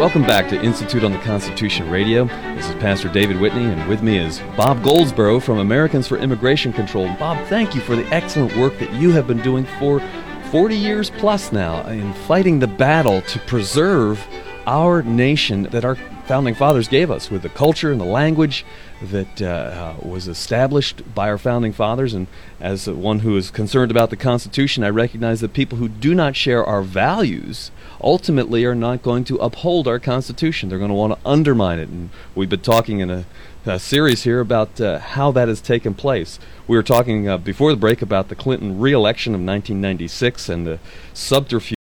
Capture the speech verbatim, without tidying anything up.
Welcome back to Institute on the Constitution Radio. This is Pastor David Whitney, and with me is Bob Goldsboro from Americans for Immigration Control. Bob, thank you for the excellent work that you have been doing for forty years plus now in fighting the battle to preserve our nation that our founding fathers gave us, with the culture and the language that uh, uh, was established by our founding fathers. And as one who is concerned about the Constitution, I recognize that people who do not share our values ultimately are not going to uphold our Constitution. They're going to want to undermine it. And we've been talking in a, a series here about uh, how that has taken place. We were talking uh, before the break about the Clinton re-election of nineteen ninety-six and the subterfuge